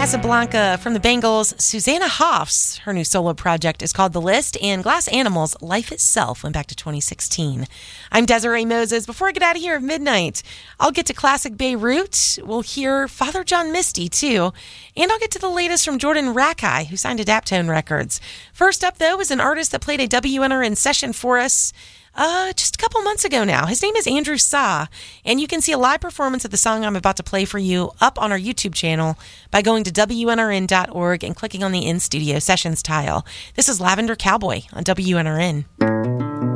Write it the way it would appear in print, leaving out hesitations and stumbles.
Casablanca from the Bangles. Susanna Hoffs, her new solo project is called The List, and Glass Animals, Life Itself, went back to 2016. I'm Desiree Moses. Before I get out of here at midnight, I'll get to classic Beirut. We'll hear Father John Misty, too. And I'll get to the latest from Jordan Rakai, who signed to Daptone Records. First up, though, is an artist that played a WNRN session for us just a couple months ago now. His name is Andrew Sa, and you can see a live performance of the song I'm about to play for you up on our YouTube channel by going to WNRN.org and clicking on the In Studio Sessions tile. This is Lavender Cowboy on WNRN.